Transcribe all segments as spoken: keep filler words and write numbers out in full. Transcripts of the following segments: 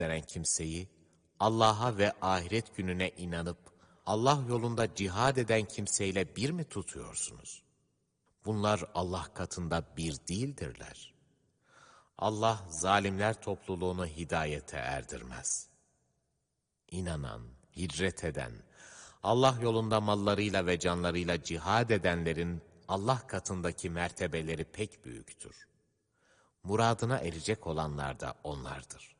veren kimseyi, Allah'a ve ahiret gününe inanıp, Allah yolunda cihad eden kimseyle bir mi tutuyorsunuz? Bunlar Allah katında bir değildirler. Allah zalimler topluluğunu hidayete erdirmez. İnanan, hicret eden, Allah yolunda mallarıyla ve canlarıyla cihad edenlerin Allah katındaki mertebeleri pek büyüktür. Muradına erecek olanlar da onlardır.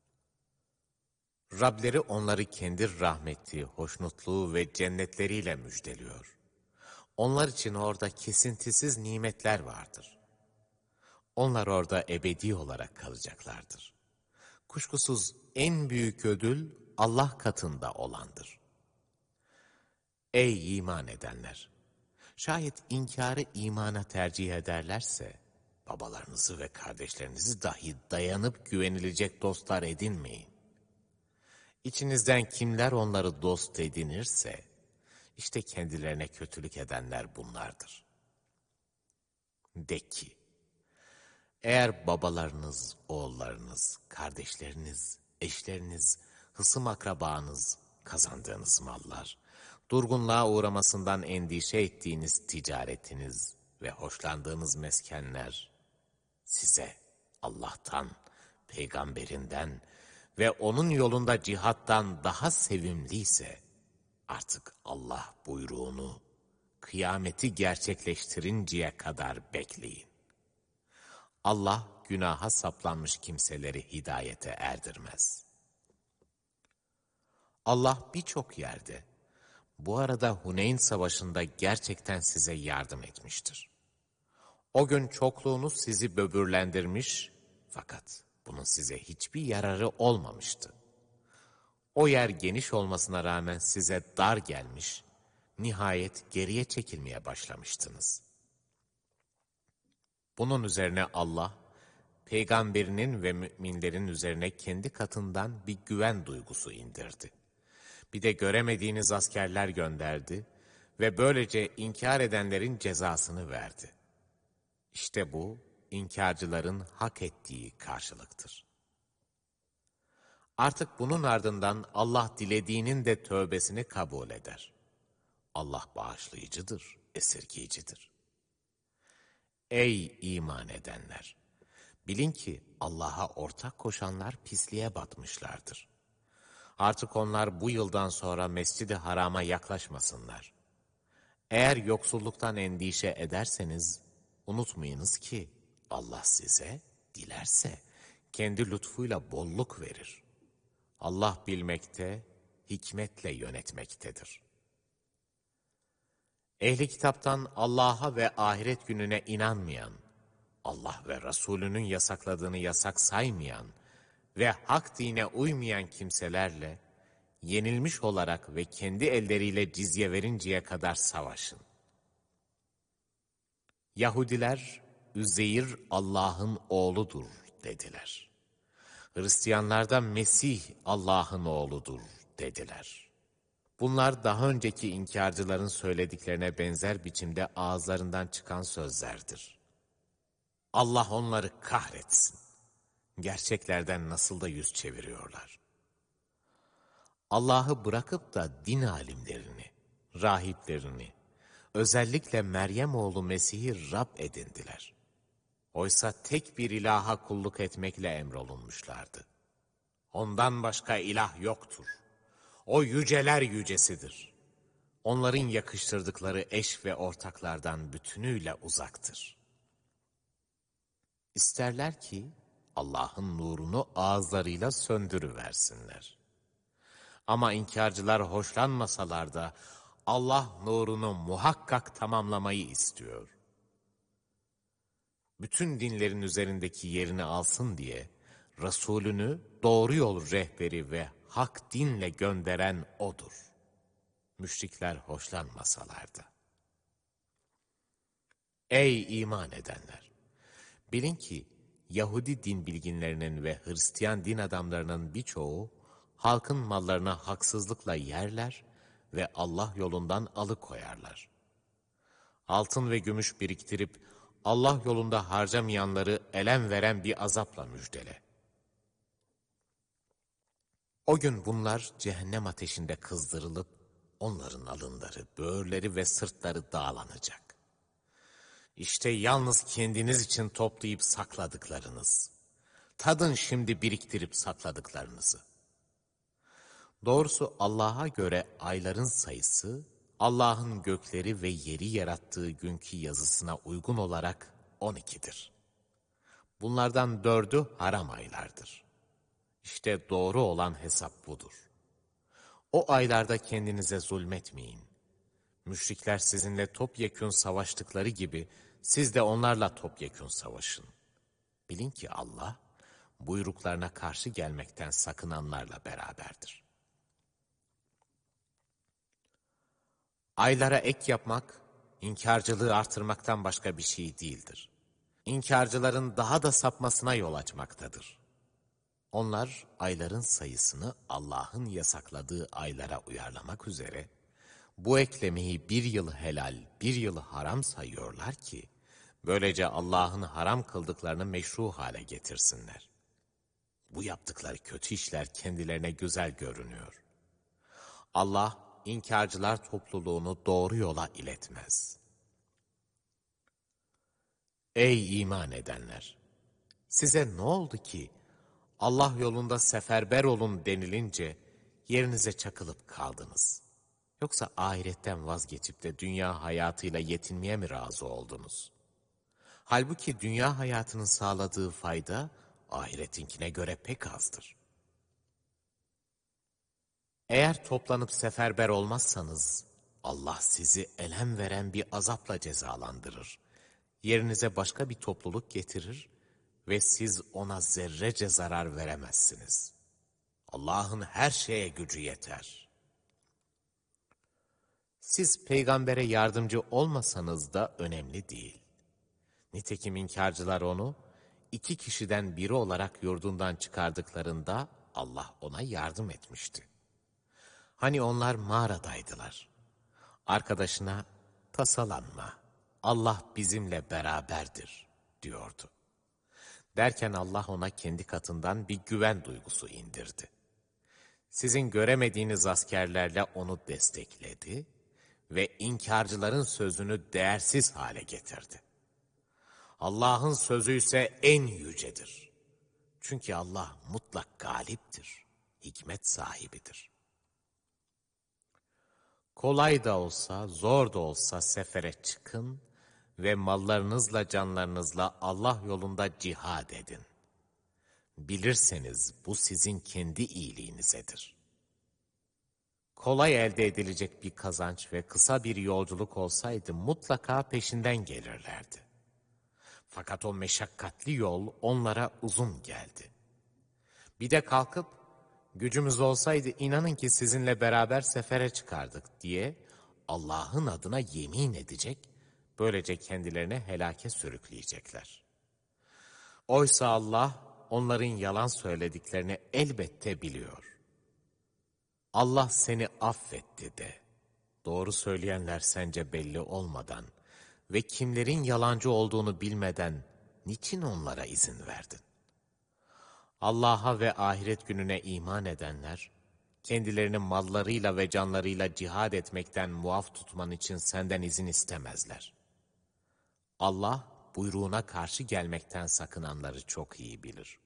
Rableri onları kendi rahmeti, hoşnutluğu ve cennetleriyle müjdeliyor. Onlar için orada kesintisiz nimetler vardır. Onlar orada ebedi olarak kalacaklardır. Kuşkusuz en büyük ödül Allah katında olandır. Ey iman edenler! Şayet inkarı imana tercih ederlerse, babalarınızı ve kardeşlerinizi dahi dayanıp güvenilecek dostlar edinmeyin. İçinizden kimler onları dost edinirse, işte kendilerine kötülük edenler bunlardır. De ki, eğer babalarınız, oğullarınız, kardeşleriniz, eşleriniz, hısım akrabanız, kazandığınız mallar, durgunluğa uğramasından endişe ettiğiniz ticaretiniz ve hoşlandığınız meskenler, size Allah'tan, peygamberinden ve onun yolunda cihattan daha sevimliyse, artık Allah buyruğunu kıyameti gerçekleştirinceye kadar bekleyin. Allah günaha saplanmış kimseleri hidayete erdirmez. Allah birçok yerde, bu arada Huneyn Savaşı'nda gerçekten size yardım etmiştir. O gün çokluğunuz sizi böbürlendirmiş, fakat bunun size hiçbir yararı olmamıştı. O yer geniş olmasına rağmen size dar gelmiş, nihayet geriye çekilmeye başlamıştınız. Bunun üzerine Allah, peygamberinin ve müminlerin üzerine kendi katından bir güven duygusu indirdi. Bir de göremediğiniz askerler gönderdi ve böylece inkar edenlerin cezasını verdi. İşte bu, inkarcıların hak ettiği karşılıktır. Artık bunun ardından Allah dilediğinin de tövbesini kabul eder. Allah bağışlayıcıdır, esirgeyicidir. Ey iman edenler! Bilin ki Allah'a ortak koşanlar pisliğe batmışlardır. Artık onlar bu yıldan sonra Mescid-i Haram'a yaklaşmasınlar. Eğer yoksulluktan endişe ederseniz, unutmayınız ki Allah size, dilerse, kendi lütfuyla bolluk verir. Allah bilmekte, hikmetle yönetmektedir. Ehli kitaptan Allah'a ve ahiret gününe inanmayan, Allah ve Resulünün yasakladığını yasak saymayan ve hak dine uymayan kimselerle, yenilmiş olarak ve kendi elleriyle cizye verinceye kadar savaşın. Yahudiler, Üzeyir Allah'ın oğludur dediler. Hristiyanlar da Mesih Allah'ın oğludur dediler. Bunlar daha önceki inkarcıların söylediklerine benzer biçimde ağızlarından çıkan sözlerdir. Allah onları kahretsin. Gerçeklerden nasıl da yüz çeviriyorlar. Allah'ı bırakıp da din alimlerini, rahiplerini, özellikle Meryem oğlu Mesih'i Rab edindiler. Oysa tek bir ilaha kulluk etmekle emrolunmuşlardı. Ondan başka ilah yoktur. O yüceler yücesidir. Onların yakıştırdıkları eş ve ortaklardan bütünüyle uzaktır. İsterler ki Allah'ın nurunu ağızlarıyla söndürüversinler. Ama inkarcılar hoşlanmasalar da Allah nurunu muhakkak tamamlamayı istiyor. Bütün dinlerin üzerindeki yerini alsın diye Resulünü doğru yol rehberi ve hak dinle gönderen O'dur. Müşrikler hoşlanmasalar da. Ey iman edenler! Bilin ki Yahudi din bilginlerinin ve Hristiyan din adamlarının birçoğu halkın mallarına haksızlıkla yerler ve Allah yolundan alıkoyarlar. Altın ve gümüş biriktirip Allah yolunda harcamayanları elem veren bir azapla müjdele. O gün bunlar cehennem ateşinde kızdırılıp, onların alınları, böğürleri ve sırtları dağlanacak. İşte yalnız kendiniz için toplayıp sakladıklarınız. Tadın şimdi biriktirip sakladıklarınızı. Doğrusu Allah'a göre ayların sayısı, Allah'ın gökleri ve yeri yarattığı günkü yazısına uygun olarak on ikidir. Bunlardan dördü haram aylardır. İşte doğru olan hesap budur. O aylarda kendinize zulmetmeyin. Müşrikler sizinle topyekün savaştıkları gibi siz de onlarla topyekün savaşın. Bilin ki Allah, buyruklarına karşı gelmekten sakınanlarla beraberdir. Aylara ek yapmak, inkarcılığı artırmaktan başka bir şey değildir. İnkarcıların daha da sapmasına yol açmaktadır. Onlar ayların sayısını Allah'ın yasakladığı aylara uyarlamak üzere, bu eklemeyi bir yıl helal, bir yıl haram sayıyorlar ki, böylece Allah'ın haram kıldıklarını meşru hale getirsinler. Bu yaptıkları kötü işler kendilerine güzel görünüyor. Allah, inkarcılar topluluğunu doğru yola iletmez. Ey iman edenler! Size ne oldu ki, Allah yolunda seferber olun denilince, yerinize çakılıp kaldınız? Yoksa ahiretten vazgeçip de dünya hayatıyla yetinmeye mi razı oldunuz? Halbuki dünya hayatının sağladığı fayda, ahiretinkine göre pek azdır. Eğer toplanıp seferber olmazsanız, Allah sizi elem veren bir azapla cezalandırır. Yerinize başka bir topluluk getirir ve siz ona zerrece zarar veremezsiniz. Allah'ın her şeye gücü yeter. Siz peygambere yardımcı olmasanız da önemli değil. Nitekim inkarcılar onu, iki kişiden biri olarak yurdundan çıkardıklarında Allah ona yardım etmişti. Hani onlar mağaradaydılar. Arkadaşına, tasalanma, Allah bizimle beraberdir diyordu. Derken Allah ona kendi katından bir güven duygusu indirdi. Sizin göremediğiniz askerlerle onu destekledi ve inkarcıların sözünü değersiz hale getirdi. Allah'ın sözü ise en yücedir. Çünkü Allah mutlak galiptir, hikmet sahibidir. Kolay da olsa, zor da olsa sefere çıkın ve mallarınızla, canlarınızla Allah yolunda cihad edin. Bilirseniz bu sizin kendi iyiliğinizedir. Kolay elde edilecek bir kazanç ve kısa bir yolculuk olsaydı mutlaka peşinden gelirlerdi. Fakat o meşakkatli yol onlara uzun geldi. Bir de kalkıp, gücümüz olsaydı inanın ki sizinle beraber sefere çıkardık diye Allah'ın adına yemin edecek, böylece kendilerine helake sürükleyecekler. Oysa Allah onların yalan söylediklerini elbette biliyor. Allah seni affetti de, doğru söyleyenler sence belli olmadan ve kimlerin yalancı olduğunu bilmeden niçin onlara izin verdin? Allah'a ve ahiret gününe iman edenler, kendilerini mallarıyla ve canlarıyla cihad etmekten muaf tutman için senden izin istemezler. Allah, buyruğuna karşı gelmekten sakınanları çok iyi bilir.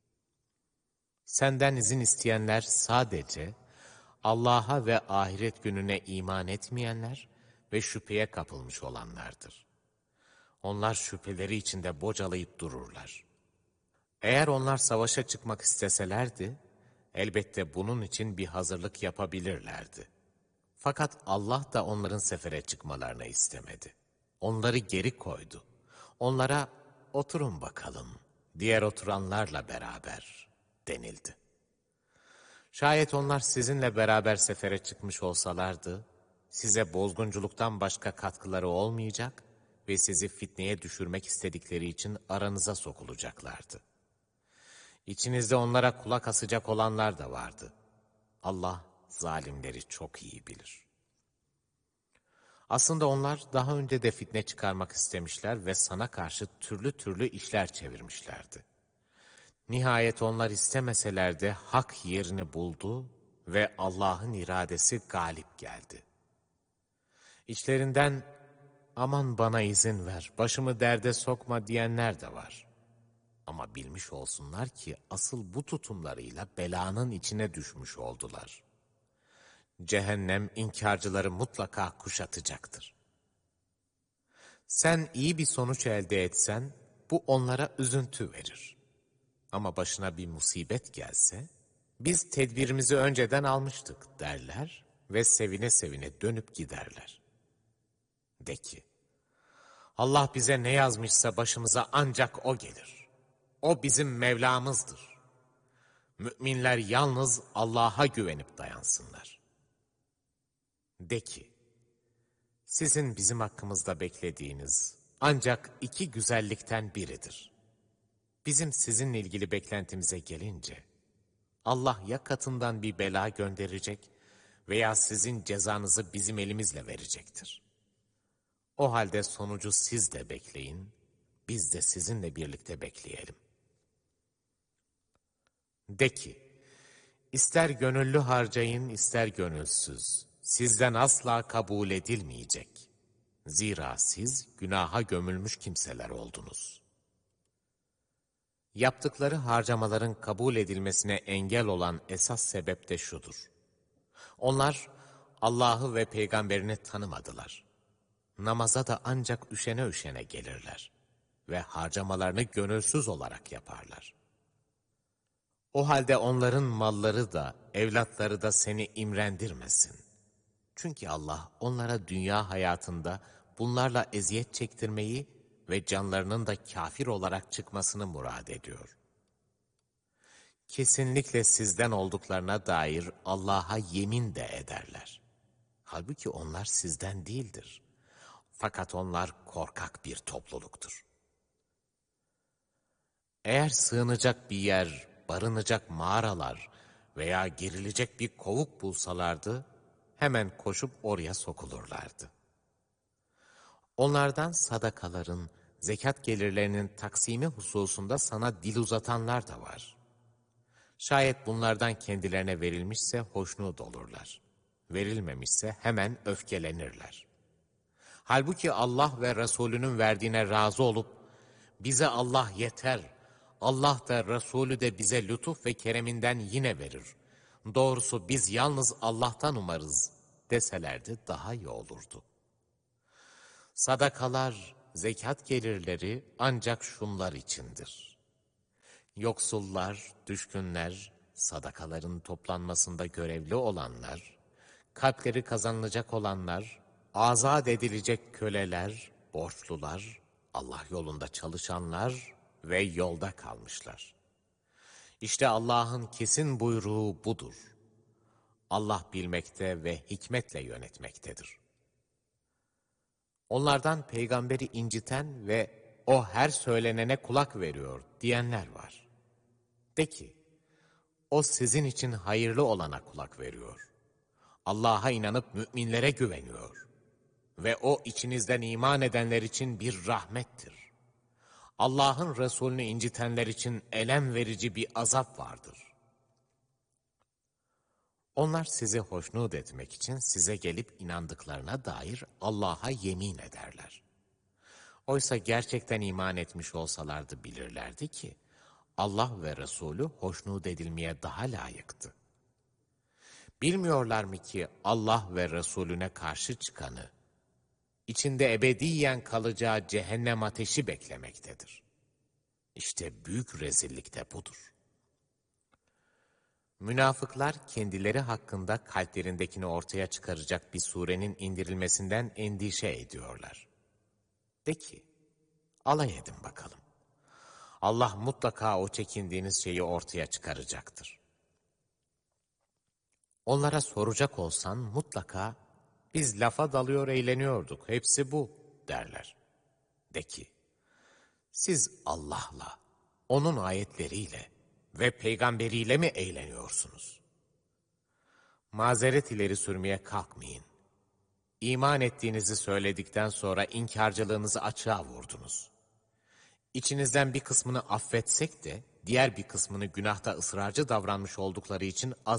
Senden izin isteyenler sadece, Allah'a ve ahiret gününe iman etmeyenler ve şüpheye kapılmış olanlardır. Onlar şüpheleri içinde bocalayıp dururlar. Eğer onlar savaşa çıkmak isteselerdi, elbette bunun için bir hazırlık yapabilirlerdi. Fakat Allah da onların sefere çıkmalarını istemedi. Onları geri koydu. Onlara oturun bakalım, diğer oturanlarla beraber denildi. Şayet onlar sizinle beraber sefere çıkmış olsalardı, size bozgunculuktan başka katkıları olmayacak ve sizi fitneye düşürmek istedikleri için aranıza sokulacaklardı. İçinizde onlara kulak asacak olanlar da vardı. Allah zalimleri çok iyi bilir. Aslında onlar daha önce de fitne çıkarmak istemişler ve sana karşı türlü türlü işler çevirmişlerdi. Nihayet onlar istemeseler de hak yerini buldu ve Allah'ın iradesi galip geldi. İçlerinden aman bana izin ver, başımı derde sokma diyenler de var. Ama bilmiş olsunlar ki asıl bu tutumlarıyla belanın içine düşmüş oldular. Cehennem inkarcıları mutlaka kuşatacaktır. Sen iyi bir sonuç elde etsen bu onlara üzüntü verir. Ama başına bir musibet gelse biz tedbirimizi önceden almıştık derler ve sevine sevine dönüp giderler. De ki, Allah bize ne yazmışsa başımıza ancak O gelir. O bizim Mevlamızdır. Müminler yalnız Allah'a güvenip dayansınlar. De ki, sizin bizim hakkımızda beklediğiniz ancak iki güzellikten biridir. Bizim sizinle ilgili beklentimize gelince, Allah ya katından bir bela gönderecek veya sizin cezanızı bizim elimizle verecektir. O halde sonucu siz de bekleyin, biz de sizinle birlikte bekleyelim. De ki, ister gönüllü harcayın, ister gönülsüz, sizden asla kabul edilmeyecek. Zira siz günaha gömülmüş kimseler oldunuz. Yaptıkları harcamaların kabul edilmesine engel olan esas sebep de şudur. Onlar Allah'ı ve peygamberini tanımadılar. Namaza da ancak üşene üşene gelirler ve harcamalarını gönülsüz olarak yaparlar. O halde onların malları da, evlatları da seni imrendirmesin. Çünkü Allah onlara dünya hayatında bunlarla eziyet çektirmeyi ve canlarının da kafir olarak çıkmasını murad ediyor. Kesinlikle sizden olduklarına dair Allah'a yemin de ederler. Halbuki onlar sizden değildir. Fakat onlar korkak bir topluluktur. Eğer sığınacak bir yer, barınacak mağaralar veya girilecek bir kovuk bulsalardı, hemen koşup oraya sokulurlardı. Onlardan sadakaların, zekat gelirlerinin taksimi hususunda sana dil uzatanlar da var. Şayet bunlardan kendilerine verilmişse hoşnut olurlar. Verilmemişse hemen öfkelenirler. Halbuki Allah ve Resulünün verdiğine razı olup, bize Allah yeter, Allah da Resulü de bize lütuf ve kereminden yine verir. Doğrusu biz yalnız Allah'tan umarız deselerdi daha iyi olurdu. Sadakalar, zekat gelirleri ancak şunlar içindir. Yoksullar, düşkünler, sadakaların toplanmasında görevli olanlar, kalpleri kazanılacak olanlar, azat edilecek köleler, borçlular, Allah yolunda çalışanlar ve yolda kalmışlar. İşte Allah'ın kesin buyruğu budur. Allah bilmekte ve hikmetle yönetmektedir. Onlardan peygamberi inciten ve o her söylenene kulak veriyor diyenler var. De ki, o sizin için hayırlı olana kulak veriyor. Allah'a inanıp müminlere güveniyor. Ve o içinizden iman edenler için bir rahmettir. Allah'ın Resulünü incitenler için elem verici bir azap vardır. Onlar sizi hoşnut etmek için size gelip inandıklarına dair Allah'a yemin ederler. Oysa gerçekten iman etmiş olsalardı bilirlerdi ki, Allah ve Resulü hoşnut edilmeye daha layıktı. Bilmiyorlar mı ki Allah ve Resulüne karşı çıkanı, içinde ebediyen kalacağı cehennem ateşi beklemektedir. İşte büyük rezillik de budur. Münafıklar kendileri hakkında kalplerindekini ortaya çıkaracak bir surenin indirilmesinden endişe ediyorlar. De ki, alay edin bakalım. Allah mutlaka o çekindiğiniz şeyi ortaya çıkaracaktır. Onlara soracak olsan mutlaka, biz lafa dalıyor eğleniyorduk, hepsi bu derler. De ki, siz Allah'la, onun ayetleriyle ve peygamberiyle mi eğleniyorsunuz? Mazeret ileri sürmeye kalkmayın. İman ettiğinizi söyledikten sonra inkarcılığınızı açığa vurdunuz. İçinizden bir kısmını affetsek de diğer bir kısmını günahta ısrarcı davranmış oldukları için